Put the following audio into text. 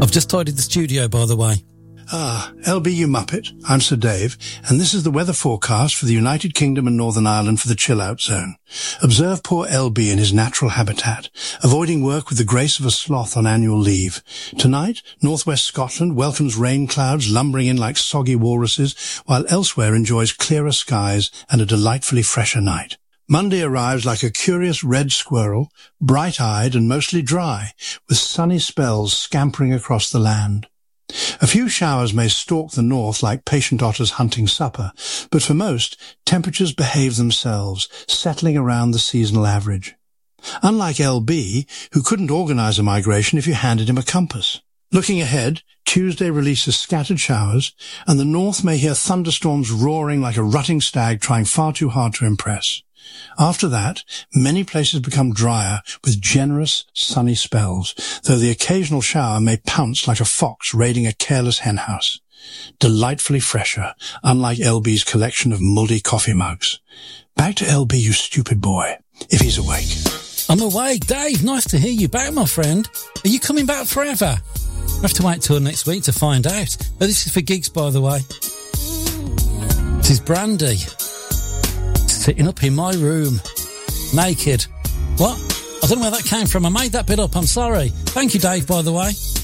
I've just tidied the studio, by the way. Ah, LB, you muppet. I'm Sir Dave, and this is the weather forecast for the United Kingdom and Northern Ireland for the chill-out zone. Observe poor LB in his natural habitat, avoiding work with the grace of a sloth on annual leave. Tonight, northwest Scotland welcomes rain clouds lumbering in like soggy walruses, while elsewhere enjoys clearer skies and a delightfully fresher night. Monday arrives like a curious red squirrel, bright-eyed and mostly dry, with sunny spells scampering across the land. A few showers may stalk the north like patient otters hunting supper, but for most, temperatures behave themselves, settling around the seasonal average. Unlike LB, who couldn't organize a migration if you handed him a compass. Looking ahead, Tuesday releases scattered showers, and the north may hear thunderstorms roaring like a rutting stag trying far too hard to impress. After that, many places become drier with generous, sunny spells, though the occasional shower may pounce like a fox raiding a careless henhouse. Delightfully fresher, unlike LB's collection of mouldy coffee mugs. Back to LB, you stupid boy, if he's awake. I'm awake. Dave, nice to hear you back, my friend. Are you coming back forever? I have to wait till next week to find out. Oh, this is for gigs, by the way. This is Brandy. Sitting up in my room, naked. What? I don't know where that came from. I made that bit up. I'm sorry. Thank you, Dave, by the way.